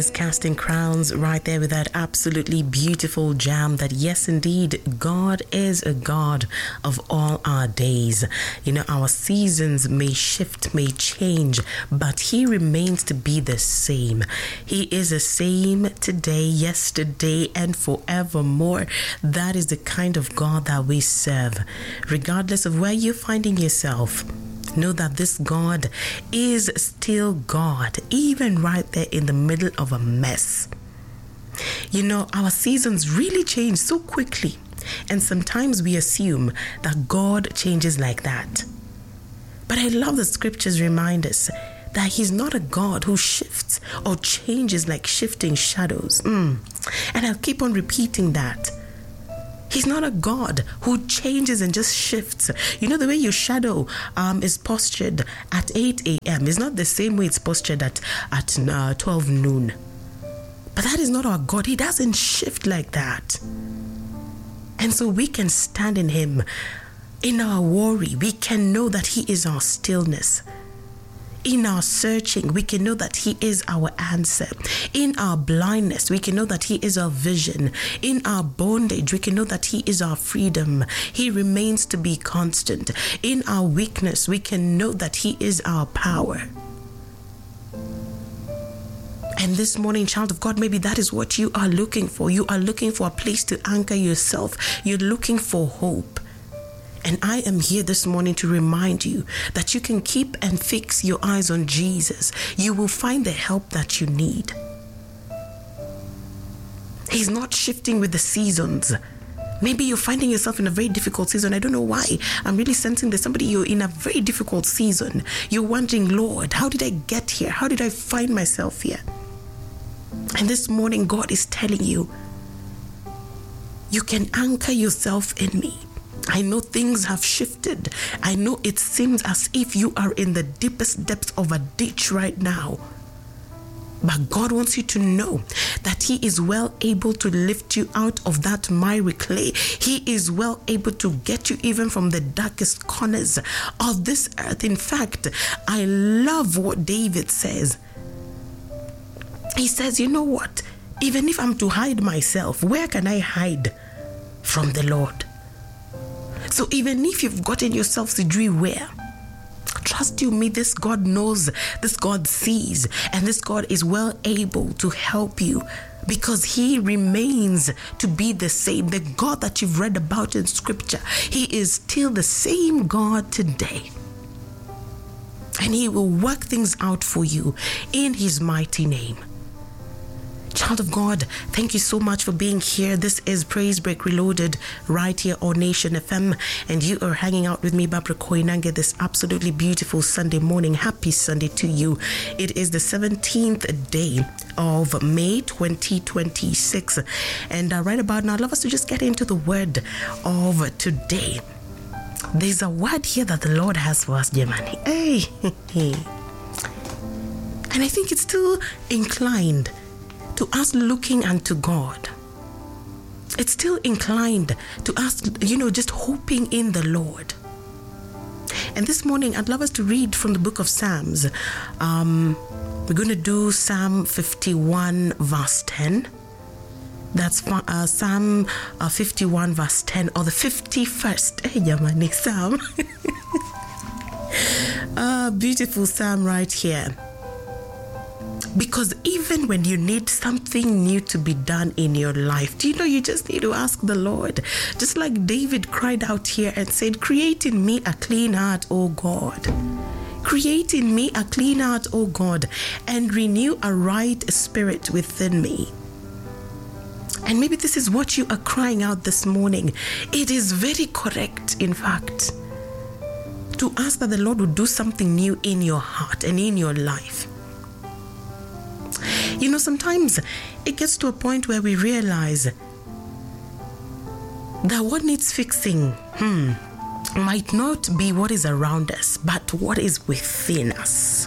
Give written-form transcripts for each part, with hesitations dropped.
is Casting Crowns right there with that absolutely beautiful jam that, yes, indeed, God is a God of all our days. You know, our seasons may shift, may change, but He remains to be the same. He is the same today, yesterday, and forevermore. That is the kind of God that we serve. Regardless of where you're finding yourself, know that this God is still God, even right there in the middle of a mess. You know, our seasons really change so quickly, and sometimes we assume that God changes like that. But I love the scriptures remind us that He's not a God who shifts or changes like shifting shadows. And I'll keep on repeating that. He's not a God who changes and just shifts. You know, the way your shadow is postured at 8 a.m. is not the same way it's postured at 12 noon. But that is not our God. He doesn't shift like that. And so we can stand in Him. In our worry, we can know that He is our stillness. In our searching, we can know that He is our answer. In our blindness, we can know that He is our vision. In our bondage, we can know that He is our freedom. He remains to be constant. In our weakness, we can know that He is our power. And this morning, child of God, maybe that is what you are looking for. You are looking for a place to anchor yourself. You're looking for hope. And I am here this morning to remind you that you can keep and fix your eyes on Jesus. You will find the help that you need. He's not shifting with the seasons. Maybe you're finding yourself in a very difficult season. I don't know why. I'm really sensing that you're in a very difficult season. You're wondering, Lord, how did I get here? How did I find myself here? And this morning, God is telling you, you can anchor yourself in me. I know things have shifted. I know it seems as if you are in the deepest depths of a ditch right now. But God wants you to know that He is well able to lift you out of that miry clay. He is well able to get you even from the darkest corners of this earth. In fact, I love what David says. He says, you know what? Even if I'm to hide myself, where can I hide from the Lord? So even if you've gotten yourself to where, trust you me, this God knows, this God sees, and this God is well able to help you because He remains to be the same. The God that you've read about in Scripture, He is still the same God today. And He will work things out for you in His mighty name. Child of God, thank you so much for being here. This is Praise Break Reloaded right here on Nation FM, and you are hanging out with me, Barbara Koinange, this absolutely beautiful Sunday morning. Happy Sunday to you. It is the 17th day of May 2026, and right about now, I'd love us to just get into the word of today. There's a word here that the Lord has for us, Germany. Hey. And I think it's still inclined to us looking unto God. It's still inclined to us, just hoping in the Lord. And this morning, I'd love us to read from the book of Psalms. We're going to do Psalm 51, verse 10. That's Psalm 51, verse 10, or the 51st. Hey, Yamani, Psalm. Beautiful Psalm right here. Because even when you need something new to be done in your life, you just need to ask the Lord. Just like David cried out here and said, create in me a clean heart, O God. Create in me a clean heart, O God, and renew a right spirit within me. And maybe this is what you are crying out this morning. It is very correct, in fact, to ask that the Lord would do something new in your heart and in your life. Sometimes it gets to a point where we realize that what needs fixing might not be what is around us, but what is within us.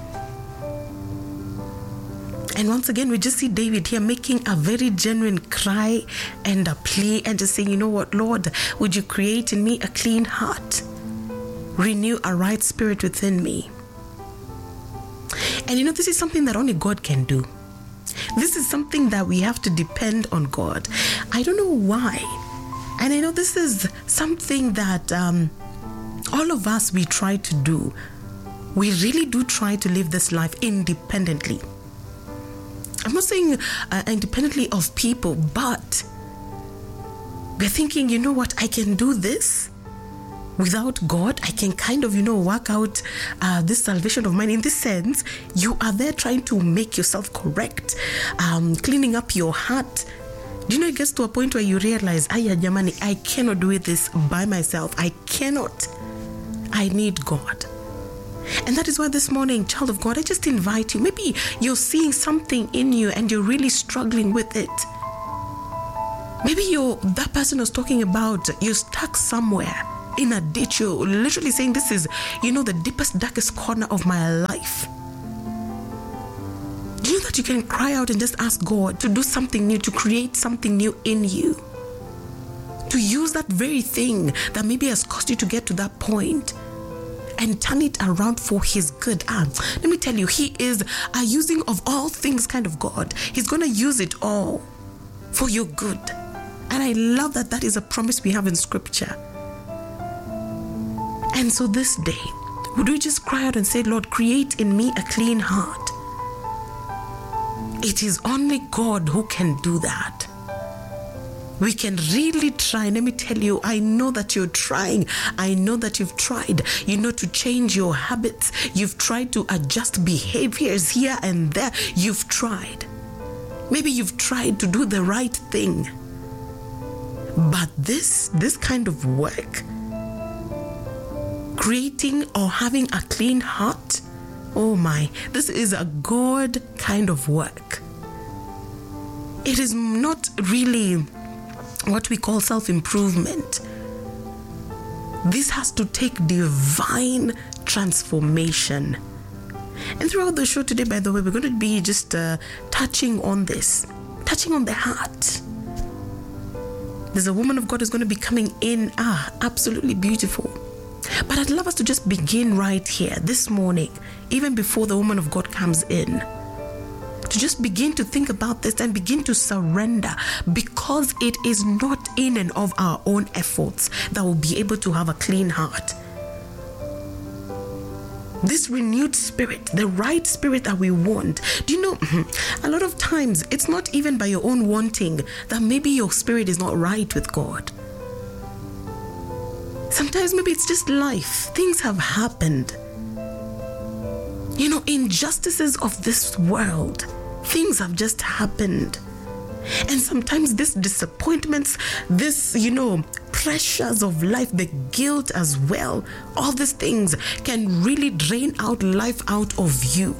And once again, we just see David here making a very genuine cry and a plea and just saying, you know what, Lord, would you create in me a clean heart? Renew a right spirit within me. And this is something that only God can do. This is something that we have to depend on God. I don't know why. And I know this is something that all of us, we try to do. We really do try to live this life independently. I'm not saying independently of people, but we're thinking, you know what, I can do this without God. I can kind of, work out this salvation of mine. In this sense, you are there trying to make yourself correct, cleaning up your heart. Do you know, it gets to a point where you realize, jamani, I cannot do this by myself. I cannot. I need God. And that is why this morning, child of God, I just invite you. Maybe you're seeing something in you and you're really struggling with it. Maybe you're that person who's talking about, you're stuck somewhere in a ditch. You're literally saying, this is, the deepest, darkest corner of my life. Do you know that you can cry out and just ask God to do something new, to create something new in you? To use that very thing that maybe has caused you to get to that point and turn it around for His good. Let me tell you, He is a using of all things kind of God. He's going to use it all for your good. And I love that that is a promise we have in Scripture. And so this day, would we just cry out and say, Lord, create in me a clean heart? It is only God who can do that. We can really try. Let me tell you, I know that you're trying. I know that you've tried, to change your habits. You've tried to adjust behaviors here and there. You've tried. Maybe you've tried to do the right thing. But this kind of work, creating or having a clean heart, oh my, this is a God kind of work. It is not really what we call self-improvement. This has to take divine transformation. And throughout the show today, by the way, we're going to be just touching on this, touching on the heart. There's a woman of God who's going to be coming in, absolutely beautiful. But I'd love us to just begin right here this morning, even before the woman of God comes in, to just begin to think about this and begin to surrender, because it is not in and of our own efforts that we'll be able to have a clean heart. This renewed spirit, the right spirit that we want. Do you know, a lot of times it's not even by your own wanting that maybe your spirit is not right with God. Sometimes maybe it's just life. Things have happened. Injustices of this world. Things have just happened. And sometimes this disappointments, this, pressures of life, the guilt as well, all these things can really drain out life out of you.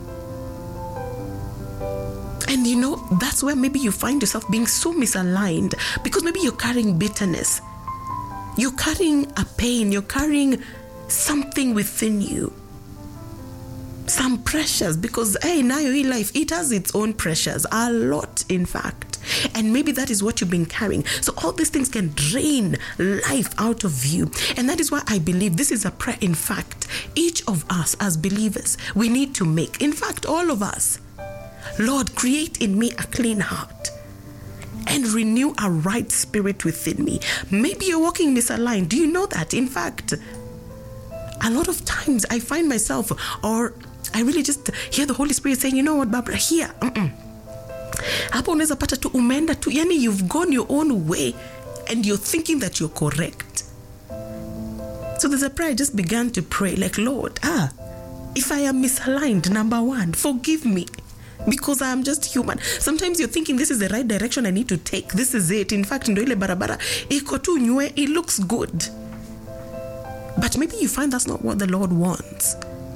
And that's where maybe you find yourself being so misaligned, because maybe you're carrying bitterness. You're carrying a pain. You're carrying something within you. Some pressures, because now in life, it has its own pressures, a lot in fact. And maybe that is what you've been carrying. So all these things can drain life out of you. And that is why I believe this is a prayer, in fact, each of us as believers, we need to make. In fact, all of us. Lord, create in me a clean heart and renew a right spirit within me. Maybe you're walking misaligned. Do you know that? In fact, a lot of times I find myself, or I really just hear the Holy Spirit saying, you know what, Barbara, here, hapo unaweza pata tu umeenda tu, yani you've gone your own way and you're thinking that you're correct. So there's a prayer I just began to pray, like, Lord, if I am misaligned, number one, forgive me, because I am just human. Sometimes you're thinking this is the right direction I need to take. This is it. In fact, ndo ile barabara iko tu nywe, it looks good. But maybe you find that's not what the Lord wants.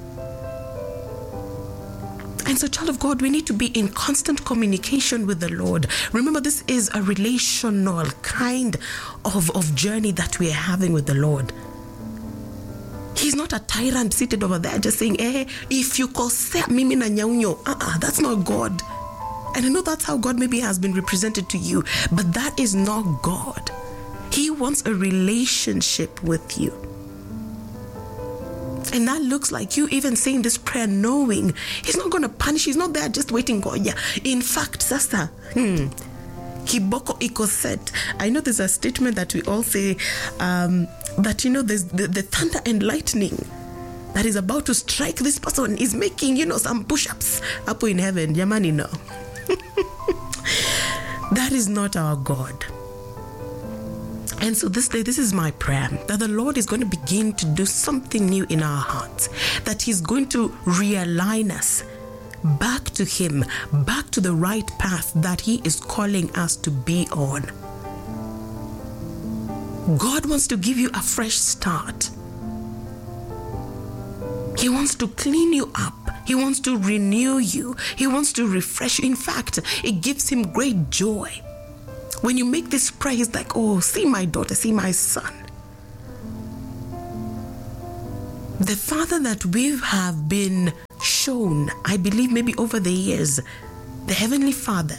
And so, child of God, we need to be in constant communication with the Lord. Remember, this is a relational kind of journey that we are having with the Lord. He's not a tyrant seated over there just saying, if you kosea mimi na nyaunyo. That's not God. And I know that's how God maybe has been represented to you, but that is not God. He wants a relationship with you. And that looks like you even saying this prayer knowing he's not going to punish. He's not there just waiting. Goja. In fact, sasa, kiboko iko set. I know there's a statement that we all say that, there's the thunder and lightning that is about to strike this person is making, some push-ups up in heaven. Yamani, no. That is not our God. And so this day, this is my prayer, that the Lord is going to begin to do something new in our hearts, that he's going to realign us back to him, back to the right path that he is calling us to be on. God wants to give you a fresh start. He wants to clean you up. He wants to renew you. He wants to refresh you. In fact, it gives him great joy. When you make this prayer, he's like, oh, see my daughter, see my son. The Father that we have been shown, I believe maybe over the years, the Heavenly Father,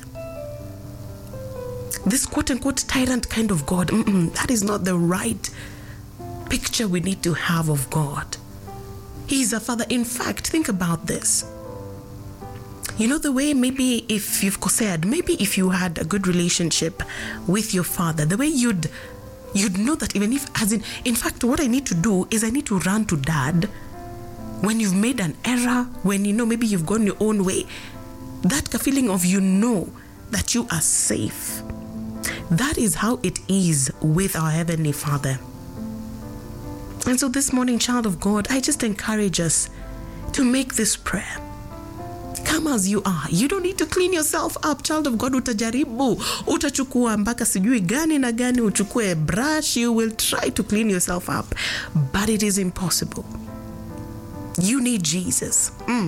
this quote-unquote tyrant kind of God, that is not the right picture we need to have of God. He's a father. In fact, think about this. The way maybe if you've said, maybe if you had a good relationship with your father, the way you'd know that even if, in fact, what I need to do is I need to run to dad when you've made an error, when maybe you've gone your own way. That feeling of that you are safe. That is how it is with our Heavenly Father. And so this morning, child of God, I just encourage us to make this prayer. Come as you are. You don't need to clean yourself up, child of God. Utajaribu, utachukua mpaka sijui gani na gani, uchukue brush, you will try to clean yourself up, but it is impossible. You need Jesus.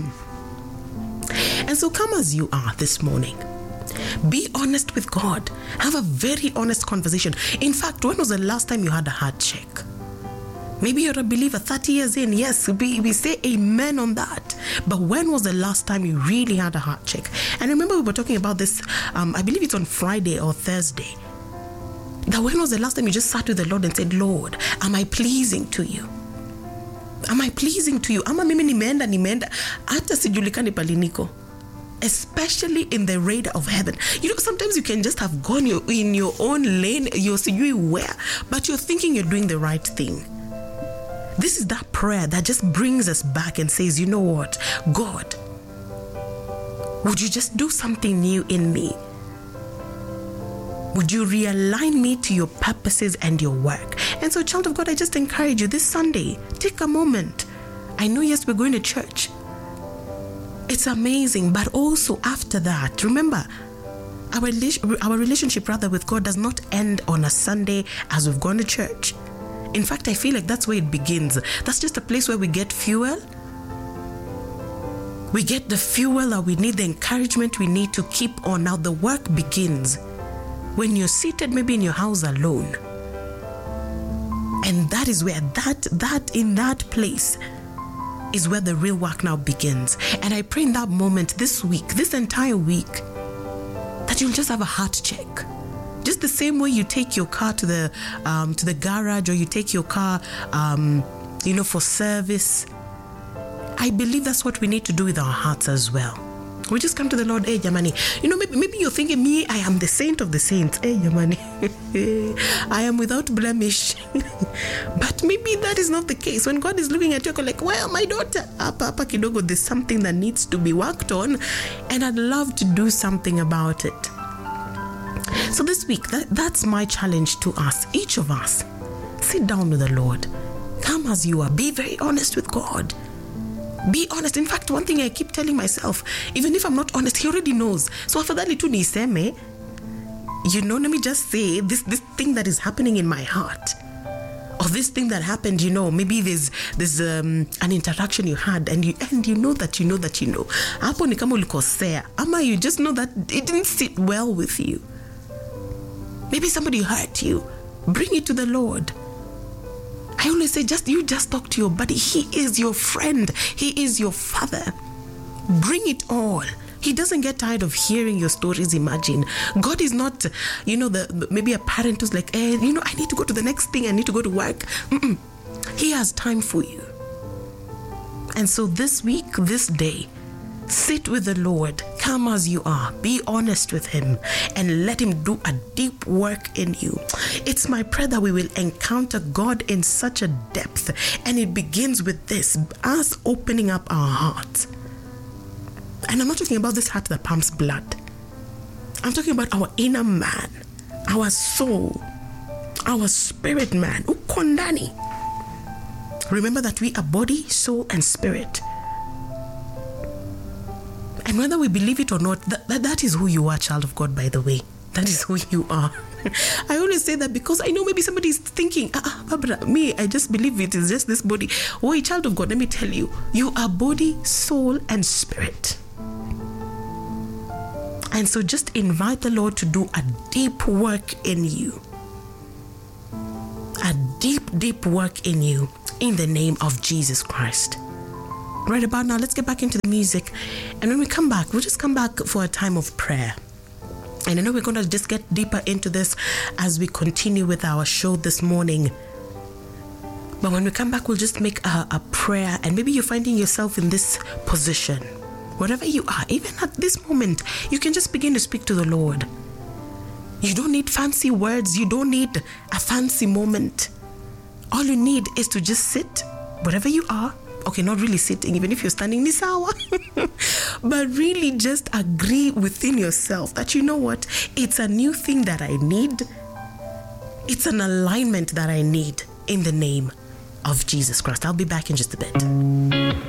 And so come as you are this morning. Be honest with God. Have a very honest conversation. In fact, when was the last time you had a heart check? Maybe you're a believer 30 years in. Yes, we say amen on that. But when was the last time you really had a heart check? And remember we were talking about this, I believe it's on Friday or Thursday. That when was the last time you just sat with the Lord and said, Lord, am I pleasing to you? Am I pleasing to you? Ama mimi nimeenda. Hata sijulikani paliniko. Especially in the radar of heaven. Sometimes you can just have gone in your own lane, you're sijui where, but you're thinking you're doing the right thing. This is that prayer that just brings us back and says, you know what, God, would you just do something new in me? Would you realign me to your purposes and your work? And so, child of God, I just encourage you this Sunday, take a moment. I know, yes, we're going to church. It's amazing, but also after that, remember, our relationship with God does not end on a Sunday as we've gone to church. In fact, I feel like that's where it begins. That's just a place where we get fuel. We get the fuel that we need, the encouragement we need to keep on. Now the work begins when you're seated maybe in your house alone. And that is where in that place is where the real work now begins. And I pray in that moment this week, this entire week, that you'll just have a heart check. Just the same way you take your car to the garage, or you take your car, for service. I believe that's what we need to do with our hearts as well. We just come to the Lord, hey, Yamani. Maybe you're thinking, me, I am the saint of the saints. Hey, Yamani. I am without blemish. But maybe that is not the case. When God is looking at you, like, well, my daughter, Papa Kidogo, there's something that needs to be worked on, and I'd love to do something about it. So this week, that's my challenge to us, each of us. Sit down with the Lord. Come as you are. Be very honest with God. Be honest. In fact, one thing I keep telling myself, even if I'm not honest, he already knows. So afadhali tu niseme, let me just say this thing that is happening in my heart. Or this thing that happened, maybe there's an interaction you had and you know that. Hapo ni kama ulikosea. Ama you just know that it didn't sit well with you. Maybe somebody hurt you. Bring it to the Lord. I always say, you just talk to your buddy. He is your friend. He is your father. Bring it all. He doesn't get tired of hearing your stories. Imagine. God is not, maybe a parent who's like, I need to go to the next thing. I need to go to work. He has time for you. And so this week, this day, sit with the Lord, come as you are, be honest with Him, and let Him do a deep work in you. It's my prayer that we will encounter God in such a depth, and it begins with this, us opening up our hearts. And I'm not talking about this heart that pumps blood. I'm talking about our inner man, our soul, our spirit man, ukondani. Remember that we are body, soul, and spirit. And whether we believe it or not, that is who you are, child of God, by the way. That is who you are. I always say that because I know maybe somebody is thinking, Barbara, me, I just believe it is just this body. Oh, child of God, let me tell you, you are body, soul, and spirit. And so just invite the Lord to do a deep work in you. A deep, deep work in you, in the name of Jesus Christ. Right about now, let's get back into the music. And when we come back, we'll just come back for a time of prayer. And I know we're going to just get deeper into this as we continue with our show this morning. But when we come back, we'll just make a prayer. And maybe you're finding yourself in this position. Wherever you are, even at this moment, you can just begin to speak to the Lord. You don't need fancy words. You don't need a fancy moment. All you need is to just sit wherever you are. Okay, not really sitting, even if you're standing this hour. But really just agree within yourself that, you know what? It's a new thing that I need. It's an alignment that I need in the name of Jesus Christ. I'll be back in just a bit.